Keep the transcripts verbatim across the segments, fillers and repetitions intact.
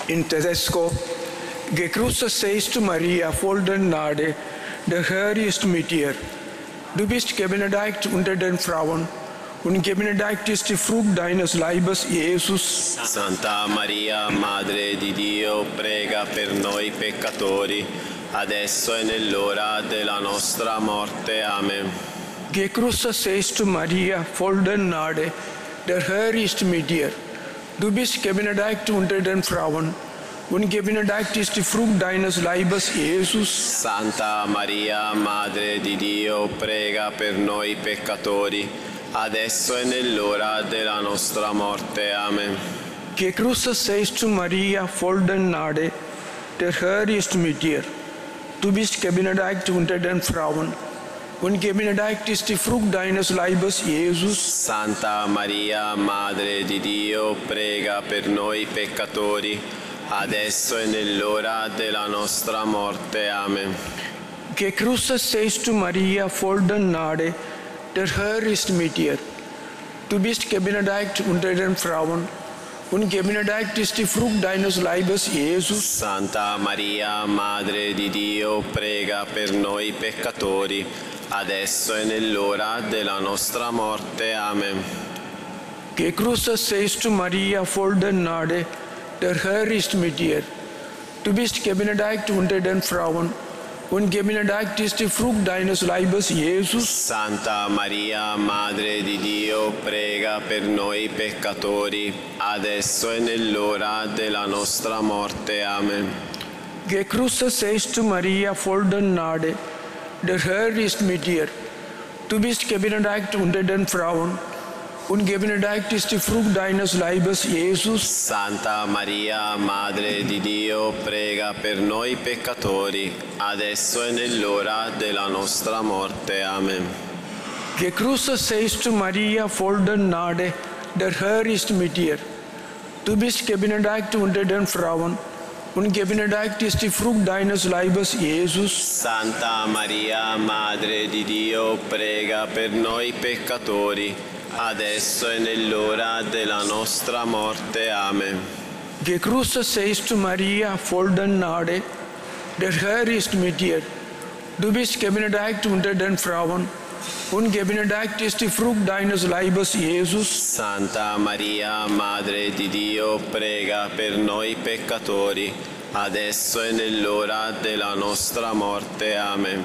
in tedesco. Gegrüßet seist du, Maria, voll der Gnade, der Herr ist mit dir. Du bist gebenedeit unter den Frauen, und gebenedeit ist die Frucht deines Leibes, Jesus. Santa Maria, Madre di Dio, prega per noi peccatori, adesso e nell'ora della nostra morte. Amen. Gegrüßet seist du, Maria, voll der Gnade, der Herr ist mit dir. Du bist gebenedeit unter den Frauen, und gebenedeit ist die Frucht deines Leibes, Jesus. Santa Maria, Madre di Dio, prega per noi peccatori, adesso e nell'ora della nostra morte. Amen. Gegrüßet seist du, Maria, voll der Gnade, der Herr ist mit dir. Du bist gebenedeit unter den Frauen, und gebenedeit ist die Frucht deines Leibes, Jesus. Santa Maria, Madre di Dio, prega per noi peccatori, adesso e nell'ora della nostra morte. Amen. Gegrüßet seist du, Maria, voll der Gnade, der Herr ist mit dir. Du bist gebenedeit unter den Frauen, und gebenedeit ist die Frucht deines Leibes, Jesus. Santa Maria, Madre di Dio, prega per noi peccatori, adesso e nell'ora della nostra morte. Amen. Gegrüßet seist du, Maria, voll der Gnade, der Herr ist mit dir. Du bist gebenedeit unter den Frauen, und gebenedeit ist die Frucht deines Leibes, Jesus. Santa Maria, Madre di Dio, prega per noi peccatori, adesso e nell'ora della nostra morte. Amen. Gegrüßet seist du, Maria, voll der Gnade, der Herr ist mit dir. Du bist gebenedeit unter den Frauen, und gebenedeit ist die Frucht deines Leibes, Jesus. Santa Maria, Madre di Dio, prega per noi peccatori, adesso e nell'ora della nostra morte. Amen. Gegrüßet seist du, Maria, voll der Gnade, der Herr ist mit dir. Du bist gebenedeit unter den Frauen, und gebenedeit ist die Frucht deines Leibes, Jesus. Santa Maria, Madre di Dio, prega per noi peccatori, adesso e nell'ora della nostra morte. Amen. Gegrüßet seist du, Maria, voll der Gnade, der Herr ist mit dir. Du bist gebenedeit unter den Frauen, und gebenedeit ist die Frucht deines Leibes, Jesus. Santa Maria, Madre di Dio, prega per noi peccatori, adesso e nell'ora della nostra morte. Amen.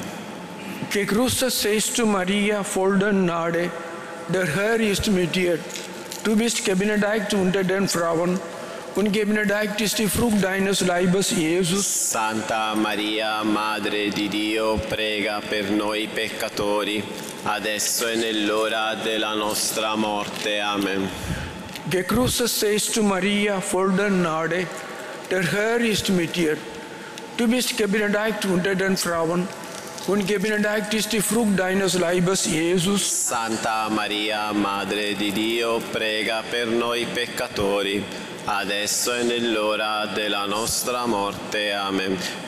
Gegrüßet seist du, Maria, voll der Gnade, der Herr ist mit dir. Du bist gebenedeit unter den Frauen, und gebenedeit ist die Frucht deines Leibes, Jesus. Santa Maria, Madre di Dio, prega per noi peccatori, adesso e nell'ora della nostra morte. Amen. Gegrüßet seist du, Maria, voll der Gnade, der Herr ist mit dir. Du bist gebenedeit unter den Frauen, und gebenedeit ist die Frucht deines Leibes, Jesus. Santa Maria, Madre di Dio, prega per noi peccatori, adesso e nell'ora della nostra morte. Amen.